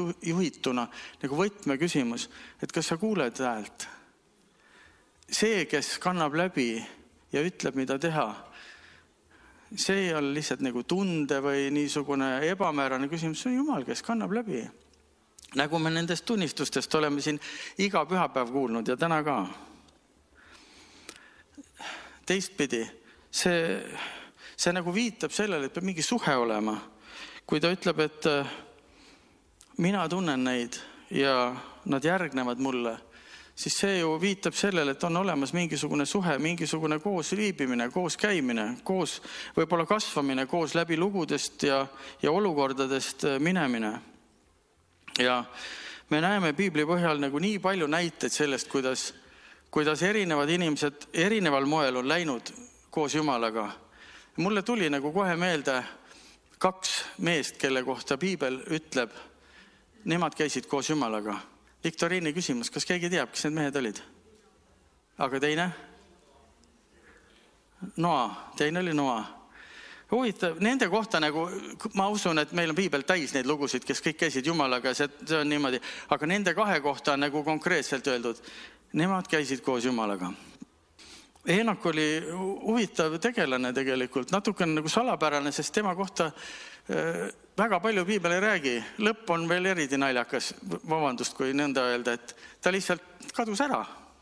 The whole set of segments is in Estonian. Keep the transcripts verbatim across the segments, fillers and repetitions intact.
juhituna nagu võtmeküsimus, et kas sa kuuled häält? See, kes kannab läbi ja ütleb, mida teha, see ei ole lihtsalt nagu tunde või niisugune ebamäärane küsimus, see on Jumal, kes kannab läbi. Nagu me nendest tunnistustest oleme siin iga pühapäev kuulnud ja täna ka. Teistpidi, see, see nagu viitab sellele, et peab mingi suhe olema. Kui ta ütleb, et mina tunnen neid ja nad järgnevad mulle, siis see ju viitab sellele, et on olemas mingisugune suhe, mingisugune koos viibimine, koos käimine, koos võib-olla kasvamine, koos läbi lugudest ja, ja olukordadest minemine. Ja me näeme Piibli põhjal nagu nii palju näiteid sellest, kuidas, kuidas erinevad inimesed erineval moel on läinud koos Jumalaga. Mulle tuli nagu kohe meelde kaks meest, kelle kohta Piibel ütleb, nemad käisid koos Jumalaga. Viktoriini küsimus, kas keegi teab, kes need mehed olid? Aga teine? Noa, teine oli Noa. Huvitav, nende kohta nagu, ma usun, et meil on Piibel täis neid lugusid, kes kõik käisid Jumalaga, see, see on niimoodi. Aga nende kahe kohta on nagu konkreetselt öeldud, nemad käisid koos Jumalaga. Eenok oli huvitav tegelane tegelikult, natuke nagu salapärane, sest tema kohta väga palju Piibel ei räägi. Lõpp on veel eriti naljakas, vabandust, kui nõnda öelda, et ta lihtsalt kadus ära.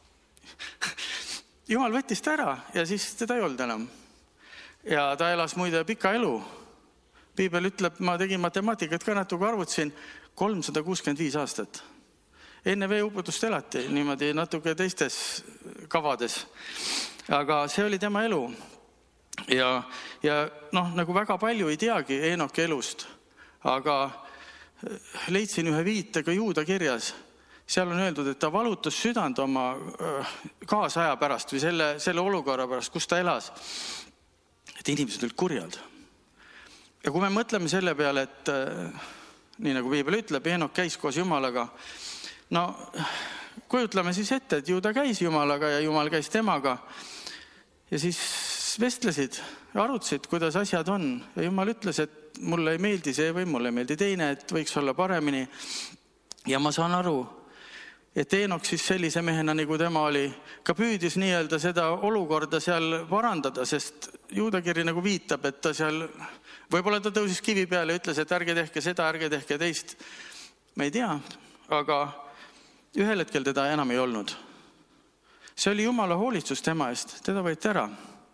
Jumal võttis ta ära ja siis teda ei olnud enam. Ja ta elas muide pika elu. Piibel ütleb, ma tegin matemaatikat ka natuke arvutasin, kolmsada kuuskümmend viis aastat. Enne veeuputust elati niimoodi natuke teistes kavades. Aga see oli tema elu. Ja, ja noh, nagu väga palju ei teagi Eenoki elust, aga leidsin ühe viite ka Juuda kirjas. Seal on öeldud, et ta valutas südant oma kaasaja pärast või selle, selle olukorra pärast, kus ta elas. Et inimesed olid kurjad. Ja kui me mõtleme selle peale, et nii nagu Piibel ütleb, Eenok käis koos Jumalaga, no kujutleme siis ette, et ju ta käis Jumalaga ja Jumal käis temaga ja siis vestlesid ja arutasid, kuidas asjad on. Ja Jumal ütles, et mulle ei meeldi see või mulle ei meeldi teine, et võiks olla paremini. Ja ma saan aru, et Eenok siis sellise mehena, nagu tema oli, ka püüdis nii-öelda seda olukorda seal parandada, sest Juudakiri nagu viitab, et ta seal, võib-olla ta tõusis kivi peale ja ütles, et ärge tehke seda, ärge tehke teist. Me ei tea, aga ühel hetkel teda enam ei olnud. See oli Jumala hoolitsus tema eest, teda võeti ära.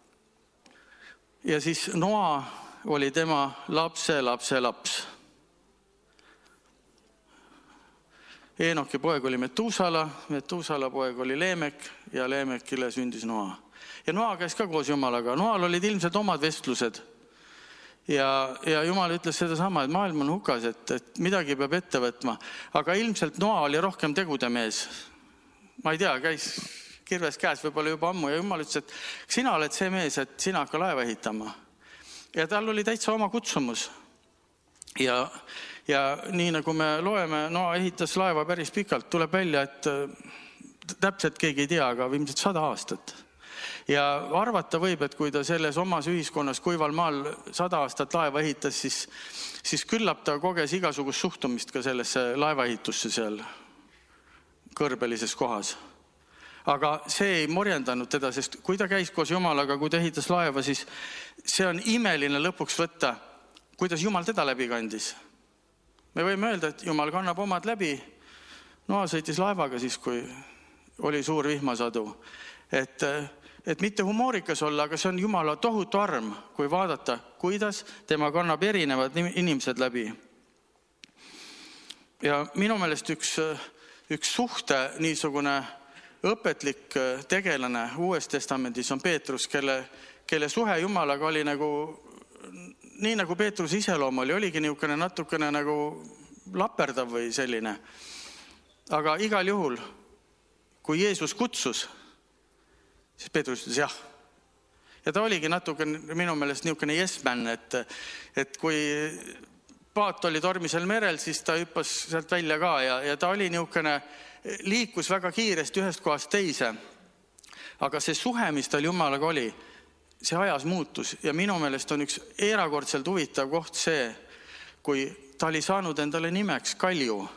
Ja siis Noa oli tema lapse, lapse, laps. Eenoki poeg oli Metusala, Metusala poeg oli Leemek ja Leemekile sündis Noa. Ja Noa käis ka koos Jumalaga. Noal olid ilmselt omad vestlused. Ja, ja Jumal ütles seda sama, et maailm on hukas, et, et midagi peab ette võtma. Aga ilmselt Noa oli rohkem tegude mees. Ma ei tea, käis kirves käes võib-olla juba ammu ja Jumal ütles, et sina oled see mees, et sina hakka laeva ehitama. Ja tal oli täitsa oma kutsumus. Ja, ja nii nagu me loeme, Noa ehitas laeva päris pikalt, tuleb välja, et täpselt keegi ei tea, aga ilmselt sada aastat. Ja arvata võib, et kui ta selles omas ühiskonnas kuival maal sada aastat laeva ehitas, siis, siis küllap ta koges igasugust suhtumist ka sellesse laevaehitusse seal kõrbelises kohas. Aga see ei morjendanud teda, sest kui ta käis koos Jumalaga, kui ta ehitas laeva, siis see on imeline lõpuks võtta, kuidas Jumal teda läbi kandis. Me võime öelda, et Jumal kannab omad läbi. Noa sõitis laevaga siis, kui oli suur vihmasadu. Et, et mitte humoorikas olla, aga see on Jumala tohutu arm, kui vaadata, kuidas tema kannab erinevad inimesed läbi. Ja minu meelest üks, üks suhte niisugune õpetlik tegelane Uues Testamendis on Peetrus, kelle, kelle suhe Jumalaga oli nagu, nii nagu Peetrus iseloom oli, oligi niisugune natukene nagu laperdav või selline. Aga igal juhul, kui Jeesus kutsus, siis Peetrus ütles jah. Ja ta oligi natuke minu meelest niisugune yes-man, et, et kui paat oli tormisel merel, siis ta hüppas sealt välja ka ja, ja ta oli niisugune liikus väga kiiresti ühest kohast teise. Aga see suhe, mis tal Jumalaga oli, see ajas muutus. Ja minu meelest on üks erakordselt huvitav koht see, kui ta oli saanud endale nimeks Kalju,